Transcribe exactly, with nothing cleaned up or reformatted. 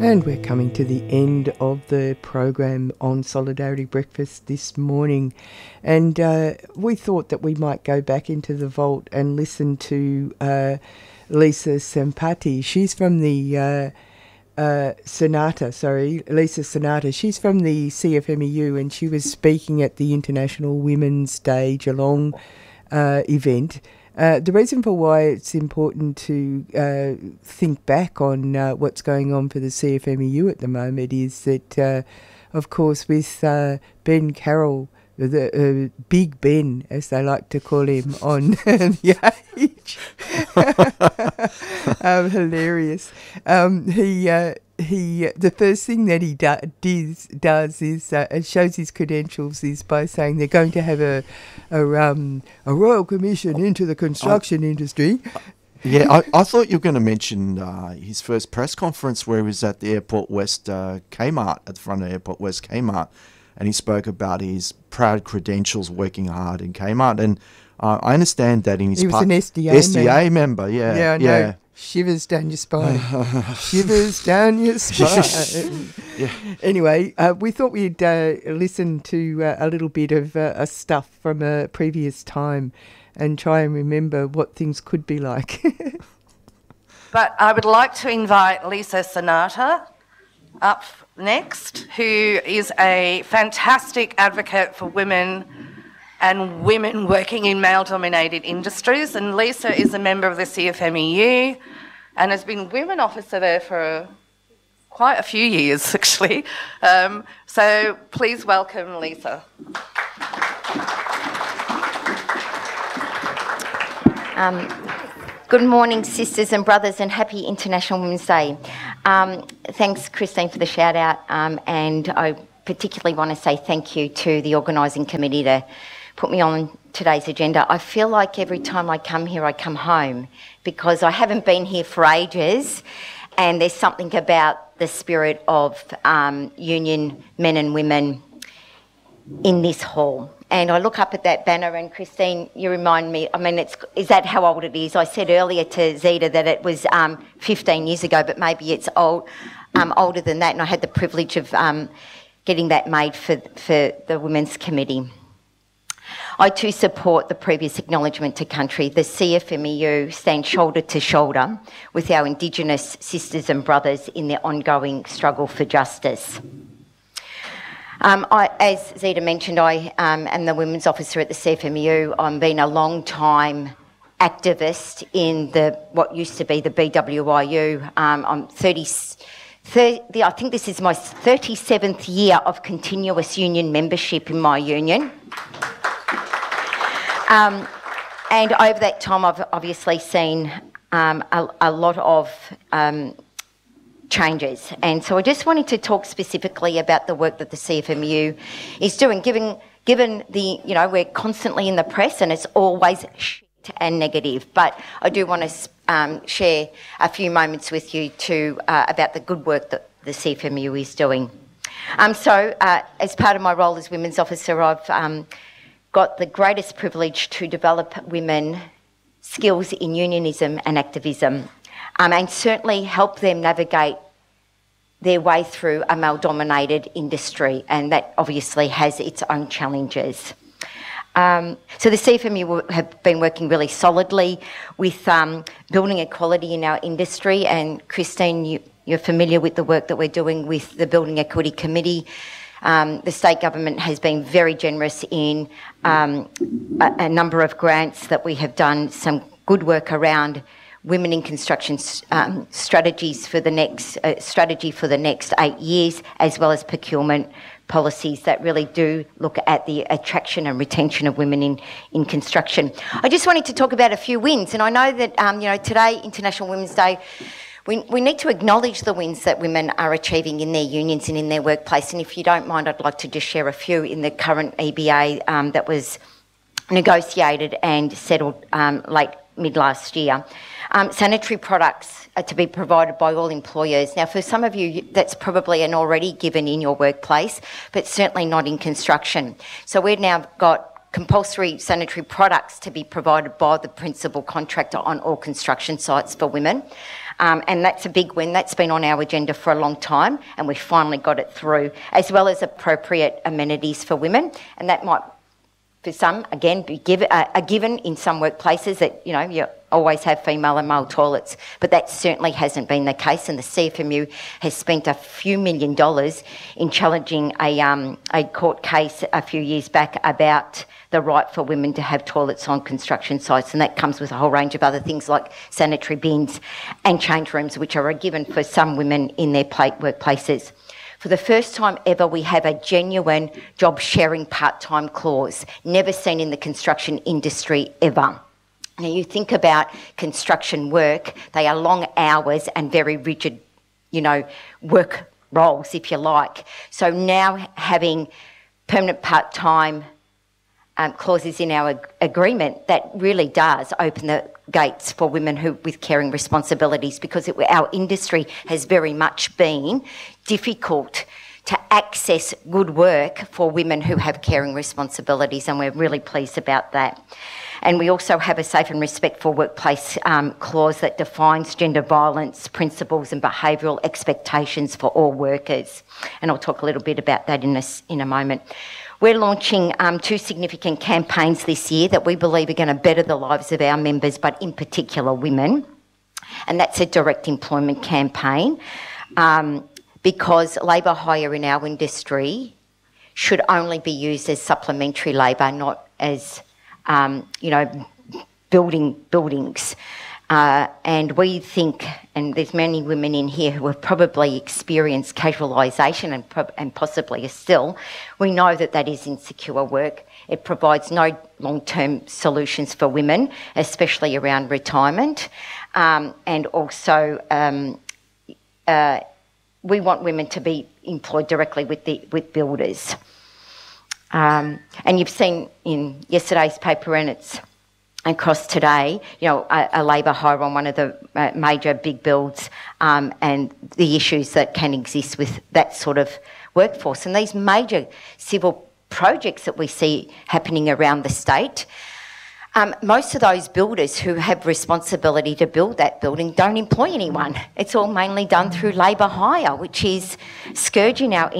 And we're coming to the end of the program on Solidarity Breakfast this morning. And uh, we thought that we might go back into the vault and listen to uh, Lisa Sempati. She's from the uh, uh, Sonata, sorry, Lisa Sonata. She's from the C F M E U, and she was speaking at the International Women's Day Geelong uh, event. Uh, the reason for why it's important to uh, think back on uh, what's going on for the C F M E U at the moment is that, uh, of course, with uh, Ben Carroll, the uh, Big Ben, as they like to call him, on the age, um, hilarious. Um, he uh, he the first thing that he do, does does is uh, it shows his credentials is by saying they're going to have a a um a royal commission into the construction I, industry. Yeah, I, I thought you were going to mention uh, his first press conference where he was at the Airport West uh, Kmart, at the front of Airport West Kmart, and he spoke about his proud credentials working hard in Kmart. And uh, I understand that in his he was part, an S D A, S D A member. member. Yeah, yeah, I know. yeah. Shivers down your spine. Shivers down your spine. Yeah. Anyway, uh, we thought we'd uh, listen to uh, a little bit of uh, a stuff from a previous time and try and remember what things could be like. But I would like to invite Lisa Sonata up next, who is a fantastic advocate for women and women working in male-dominated industries. And Lisa is a member of the C F M E U and has been women officer there for quite a few years, actually. Um, so please welcome Lisa. Um, good morning, sisters and brothers, and happy International Women's Day. Um, thanks, Christine, for the shout-out, um, and I particularly want to say thank you to the organising committee to put me on today's agenda. I feel like every time I come here, I come home, because I haven't been here for ages, and there's something about the spirit of um, union men and women in this hall. And I look up at that banner, and Christine, you remind me, I mean, it's, is that how old it is? I said earlier to Zita that it was um, fifteen years ago, but maybe it's old, um, older than that, and I had the privilege of um, getting that made for, for the Women's Committee. I too support the previous acknowledgement to country. The C F M E U stands shoulder to shoulder with our Indigenous sisters and brothers in their ongoing struggle for justice. Um, I, as Zita mentioned, I um, am the Women's Officer at the C F M E U. I've been a long time activist in the what used to be the B W I U. Um, I'm thirty, thirty, I think this is my thirty-seventh year of continuous union membership in my union. Um, and over that time, I've obviously seen um, a, a lot of um, changes. And so I just wanted to talk specifically about the work that the C F M E U is doing, given, given the, you know, we're constantly in the press and it's always shit and negative. But I do want to um, share a few moments with you to uh, about the good work that the C F M E U is doing. Um, so uh, as part of my role as Women's Officer, I've um, got the greatest privilege to develop women skills in unionism and activism, um, and certainly help them navigate their way through a male-dominated industry, and that obviously has its own challenges. Um, so the C F M E U have been working really solidly with um, building equality in our industry, and Christine, you, you're familiar with the work that we're doing with the Building Equity Committee. Um, the state government has been very generous in um, a, a number of grants that we have done some good work around women in construction um, strategies for the next uh, strategy for the next eight years, as well as procurement policies that really do look at the attraction and retention of women in, in construction. I just wanted to talk about a few wins, and I know that um, you know today, International Women's Day. We, we need to acknowledge the wins that women are achieving in their unions and in their workplace. And if you don't mind, I'd like to just share a few in the current E B A um, that was negotiated and settled um, late mid last year. Um, sanitary products are to be provided by all employers. Now, for some of you, that's probably an already given in your workplace, but certainly not in construction. So we've now got compulsory sanitary products to be provided by the principal contractor on all construction sites for women. Um, and that's a big win. That's been on our agenda for a long time, and we finally got it through, as well as appropriate amenities for women. And that might, for some, again, be give, uh, a given in some workplaces that, you know, you always have female and male toilets, but that certainly hasn't been the case, and the C F M U has spent a few million dollars in challenging a, um, a court case a few years back about the right for women to have toilets on construction sites, and that comes with a whole range of other things like sanitary bins and change rooms, which are a given for some women in their plate workplaces. For the first time ever, we have a genuine job sharing part-time clause, never seen in the construction industry ever. Now, you think about construction work, they are long hours and very rigid, you know, work roles, if you like. So now having permanent part-time um, clauses in our ag- agreement, that really does open the gates for women who with caring responsibilities, because it, our industry has very much been difficult to access good work for women who have caring responsibilities, and we're really pleased about that. And we also have a safe and respectful workplace um, clause that defines gender violence principles and behavioural expectations for all workers. And I'll talk a little bit about that in a, in a moment. We're launching um, two significant campaigns this year that we believe are going to better the lives of our members, but in particular women. And that's a direct employment campaign, um, because labour hire in our industry should only be used as supplementary labour, not as Um, you know, building buildings. Uh, and we think, and there's many women in here who have probably experienced casualisation and, pro- and possibly are still, we know that that is insecure work. It provides no long-term solutions for women, especially around retirement. Um, and also, um, uh, we want women to be employed directly with the with builders. Um, and you've seen in yesterday's paper, and it's across today, you know, a, a labour hire on one of the uh, major big builds, um, and the issues that can exist with that sort of workforce. And these major civil projects that we see happening around the state, Um, most of those builders who have responsibility to build that building don't employ anyone. It's all mainly done through labour hire, which is scourging our